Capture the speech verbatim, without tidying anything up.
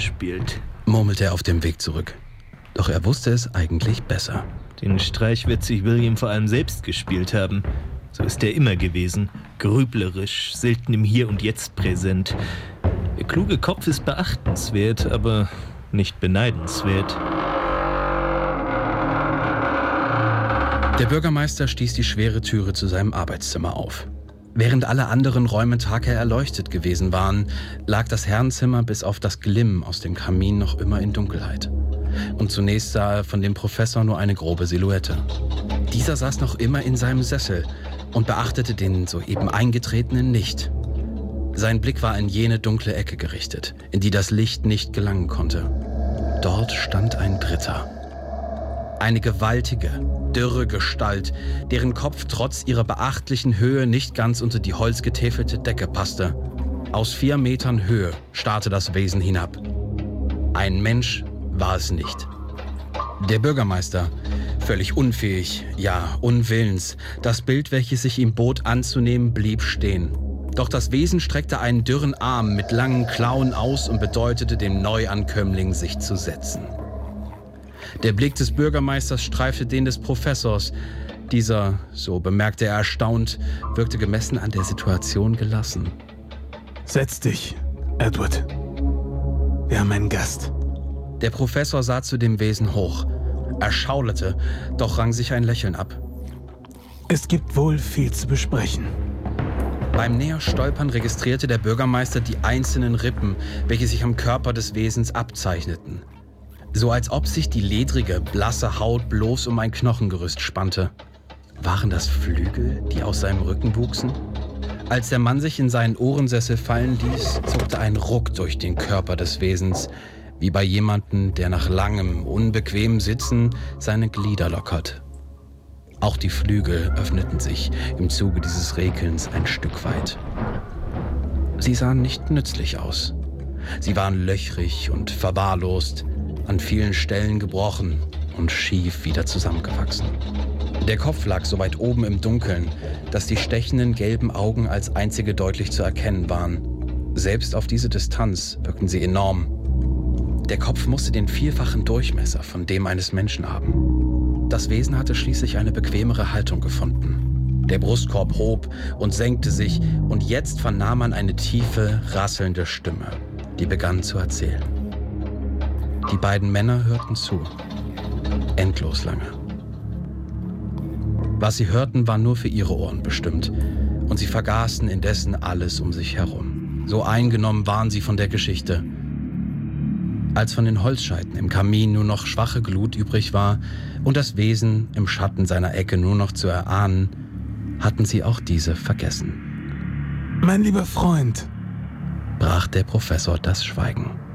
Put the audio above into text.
spielt, murmelte er auf dem Weg zurück. Doch er wusste es eigentlich besser. Den Streich wird sich William vor allem selbst gespielt haben. So ist er immer gewesen, grüblerisch, selten im Hier und Jetzt präsent. Der kluge Kopf ist beachtenswert, aber nicht beneidenswert. Der Bürgermeister stieß die schwere Türe zu seinem Arbeitszimmer auf. Während alle anderen Räume taghell erleuchtet gewesen waren, lag das Herrenzimmer bis auf das Glimm aus dem Kamin noch immer in Dunkelheit. Und zunächst sah er von dem Professor nur eine grobe Silhouette. Dieser saß noch immer in seinem Sessel und beachtete den soeben Eingetretenen nicht. Sein Blick war in jene dunkle Ecke gerichtet, in die das Licht nicht gelangen konnte. Dort stand ein Dritter. Eine gewaltige, dürre Gestalt, deren Kopf trotz ihrer beachtlichen Höhe nicht ganz unter die holzgetäfelte Decke passte. Aus vier Metern Höhe starrte das Wesen hinab. Ein Mensch war es nicht. Der Bürgermeister, völlig unfähig, ja unwillens, das Bild, welches sich ihm bot anzunehmen, blieb stehen. Doch das Wesen streckte einen dürren Arm mit langen Klauen aus und bedeutete dem Neuankömmling, sich zu setzen. Der Blick des Bürgermeisters streifte den des Professors. Dieser, so bemerkte er erstaunt, wirkte gemessen an der Situation gelassen. Setz dich, Edward. Wir haben einen Gast. Der Professor sah zu dem Wesen hoch. Er schauerte, doch rang sich ein Lächeln ab. Es gibt wohl viel zu besprechen. Beim Näherstolpern registrierte der Bürgermeister die einzelnen Rippen, welche sich am Körper des Wesens abzeichneten. So als ob sich die ledrige, blasse Haut bloß um ein Knochengerüst spannte. Waren das Flügel, die aus seinem Rücken wuchsen? Als der Mann sich in seinen Ohrensessel fallen ließ, zuckte ein Ruck durch den Körper des Wesens, wie bei jemandem, der nach langem, unbequemem Sitzen seine Glieder lockert. Auch die Flügel öffneten sich im Zuge dieses Rekelns ein Stück weit. Sie sahen nicht nützlich aus. Sie waren löchrig und verwahrlost, an vielen Stellen gebrochen und schief wieder zusammengewachsen. Der Kopf lag so weit oben im Dunkeln, dass die stechenden gelben Augen als einzige deutlich zu erkennen waren. Selbst auf diese Distanz wirkten sie enorm. Der Kopf musste den vielfachen Durchmesser von dem eines Menschen haben. Das Wesen hatte schließlich eine bequemere Haltung gefunden. Der Brustkorb hob und senkte sich und jetzt vernahm man eine tiefe, rasselnde Stimme, die begann zu erzählen. Die beiden Männer hörten zu. Endlos lange. Was sie hörten, war nur für ihre Ohren bestimmt. Und sie vergaßen indessen alles um sich herum. So eingenommen waren sie von der Geschichte. Als von den Holzscheiten im Kamin nur noch schwache Glut übrig war und das Wesen im Schatten seiner Ecke nur noch zu erahnen, hatten sie auch diese vergessen. Mein lieber Freund, brach der Professor das Schweigen.